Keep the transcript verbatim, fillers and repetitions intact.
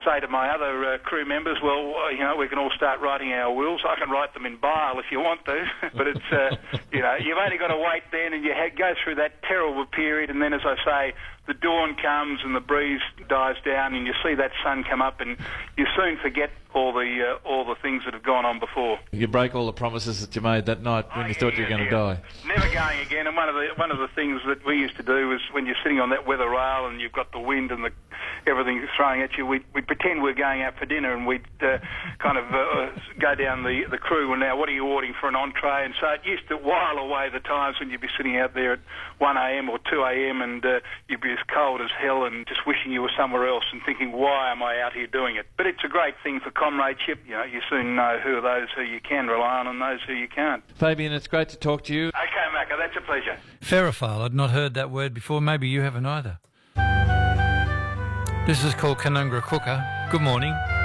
say to my other uh, crew members, well, uh, you know, we can all start writing our wills. I can write them in Braille if you want to, but it's, uh, you know, you've only got to wait then, and you ha- go through that terrible period, and then, as I say, the dawn comes and the breeze dies down, and you see that sun come up, and you soon forget all the uh, all the things that have gone on before. You break all the promises that you made that night when oh, you yeah, thought you were going yeah. to die. Never going again. And one of the one of the things that we used to do was when you're sitting on that weather rail and you've got the wind and the everything throwing at you, we'd, we'd pretend we were going out for dinner, and we'd uh, kind of uh, go down the, the crew, and now what are you ordering for an entree? And so it used to while away the times when you'd be sitting out there at one a.m. or two a.m. and uh, you'd be as cold as hell and just wishing you were somewhere else and thinking, why am I out here doing it? But it's a great thing for comradeship. You know, you soon know who are those who you can rely on and those who you can't. Fabian, it's great to talk to you. Okay, Macca, that's a pleasure. Ferrophile, I'd not heard that word before. Maybe you haven't either. This is called Canungra Cooker. Good morning.